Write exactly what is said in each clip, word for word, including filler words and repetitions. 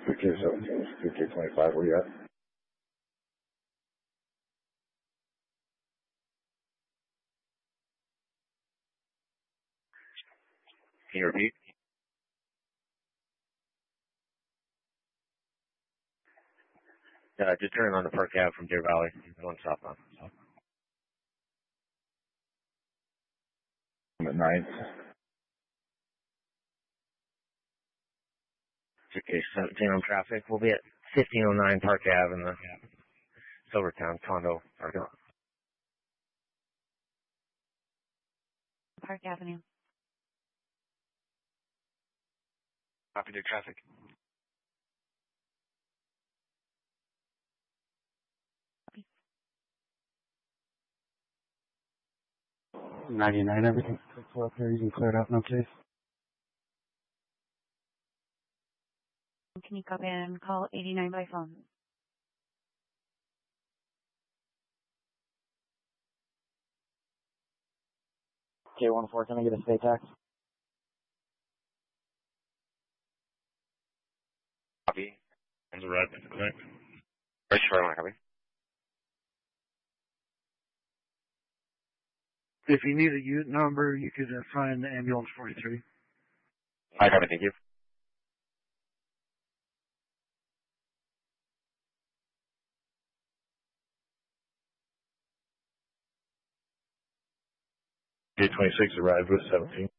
two K seventeen, two K twenty-five, where you at? Can you repeat? Uh, just turning on the Park Ave from Deer Valley. One southbound. I'm at ninth. two K seventeen on traffic. We'll be at fifteen oh nine Park Ave in the Silvertown condo parking lot. Park Avenue. Copy to traffic. ninety-nine, everything's cooked up here. You can clear it out, no case. Can you come in and call eighty-nine by phone? K one four, can I get a state tax? Copy. On the right, correct. Right, sure, copy. If you need a unit number, you could uh, find the ambulance forty-three. I copy, thank you. K twenty-six arrived with seventeen.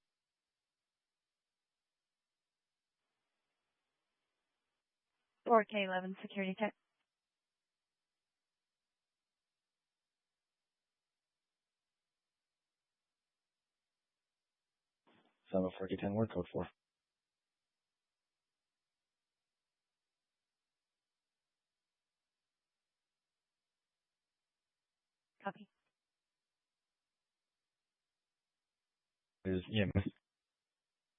four K eleven security check. seven four K ten, word code four. Copy. Is E M S